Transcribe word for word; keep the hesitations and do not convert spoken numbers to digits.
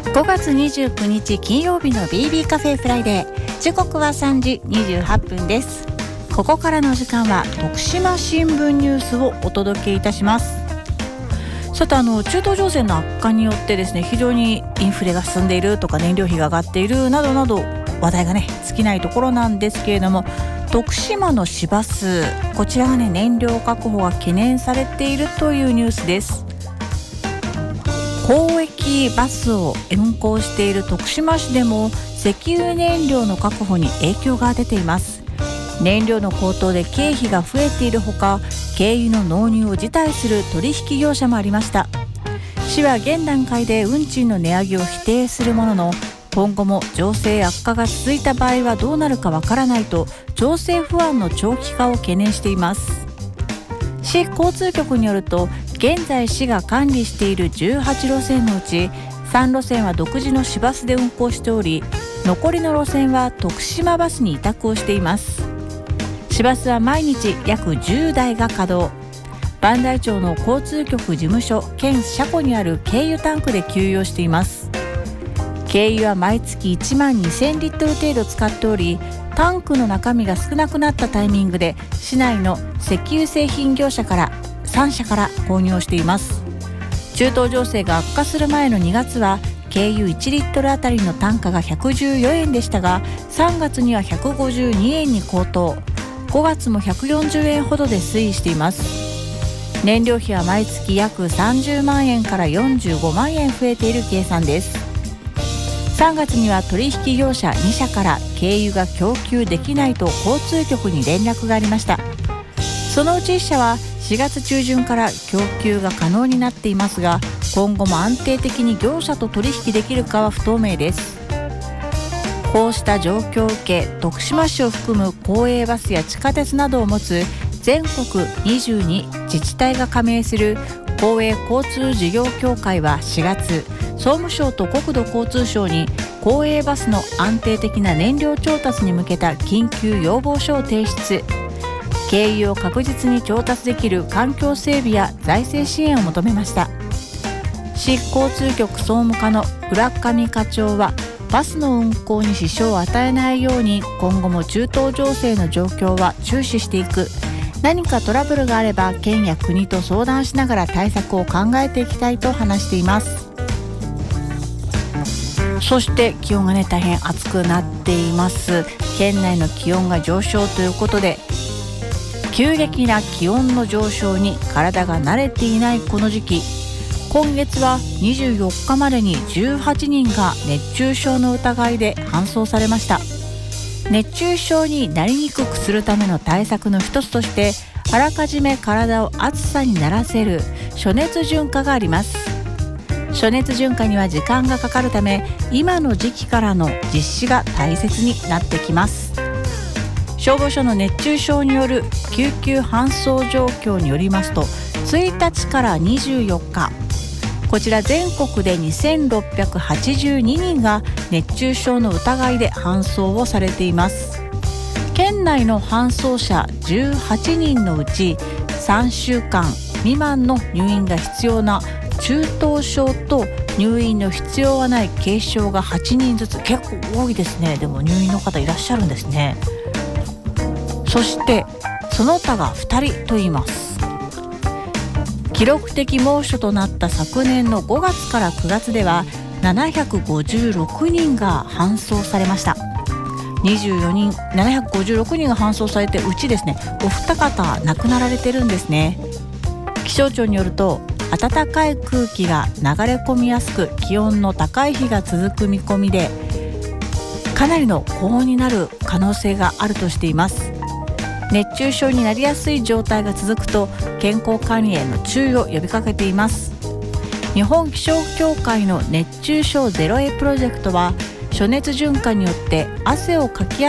ごがつにじゅうくにち金曜日の ビービー カフェフライデー、時刻はさんじにじゅうはっぷんです。ここからの時間は徳島新聞ニュースをお届けいたします。さて、あの中東情勢の悪化によってですね、非常にインフレが進んでいるとか燃料費が上がっているなどなど話題がね尽きないところなんですけれども、徳島の市バス、こちらがね燃料確保が懸念されているというニュースです。公益バスを運行している徳島市でも石油燃料の確保に影響が出ています。燃料の高騰で経費が増えているほか、軽油の納入を辞退する取引業者もありました。市は現段階で運賃の値上げを否定するものの、今後も情勢悪化が続いた場合はどうなるかわからないと情勢不安の長期化を懸念しています。市交通局によると、現在市が管理しているじゅうはちろせんのうちさんろせんは独自の市バスで運行しており、残りの路線は徳島バスに委託をしています。市バスは毎日約じゅうだいが稼働。磐梯町の交通局事務所兼車庫にある軽油タンクで給油をしています。軽油は毎月いちまんにせんリットル程度使っており、タンクの中身が少なくなったタイミングで市内の石油製品業者からさんしゃから購入をしています。中東情勢が悪化する前のにがつは軽油いちリットルあたりの単価がひゃくじゅうよえんでしたが、さんがつにはひゃくごじゅうにえんに高騰、ごがつもひゃくよんじゅうえんほどで推移しています。燃料費は毎月約さんじゅうまんえんからよんじゅうごまんえん増えている計算です。さんがつには取引業者にしゃから軽油が供給できないと交通局に連絡がありました。そのうちいっしゃはしがつちゅうじゅんから供給が可能になっていますが、今後も安定的に業者と取引できるかは不透明です。こうした状況を受け、徳島市を含む公営バスや地下鉄などを持つ全国にじゅうに自治体が加盟する公営交通事業協会はしがつ、総務省と国土交通省に公営バスの安定的な燃料調達に向けた緊急要望書を提出。軽油を確実に調達できる環境整備や財政支援を求めました。市交通局総務課の浦上課長は、バスの運行に支障を与えないように今後も中東情勢の状況は注視していく。何かトラブルがあれば県や国と相談しながら対策を考えていきたいと話しています。そして気温がね大変暑くなっています。県内の気温が上昇ということで、急激な気温の上昇に体が慣れていないこの時期、今月はにじゅうよっかまでにじゅうはちにんが熱中症の疑いで搬送されました。熱中症になりにくくするための対策の一つとして、あらかじめ体を暑さに慣らせる暑熱順化があります。暑熱順化には時間がかかるため、今の時期からの実施が大切になってきます。消防署の熱中症による救急搬送状況によりますと、ついたちからにじゅうよっか、こちら全国でにせんろっぴゃくはちじゅうににんが熱中症の疑いで搬送をされています。県内の搬送者じゅうはちにんのうちさんしゅうかん未満の入院が必要な中等症と入院の必要はない軽症がはちにんずつ、結構多いですね。でも入院の方いらっしゃるんですね。そしてその他がふたりと言います。記録的猛暑となった昨年のごがつからくがつではななひゃくごじゅうろくにんが搬送されました。にじゅうよにん、ななひゃくごじゅうろくにんが搬送されて、うちですねお二方亡くなられてるんですね。気象庁によると、暖かい空気が流れ込みやすく気温の高い日が続く見込みで、かなりの高温になる可能性があるとしています。熱中症になりやすい状態が続くと健康管理への注意を呼びかけています。日本気象協会の熱中症ゼロエプロジェクトは、暑熱順化によって汗をかきや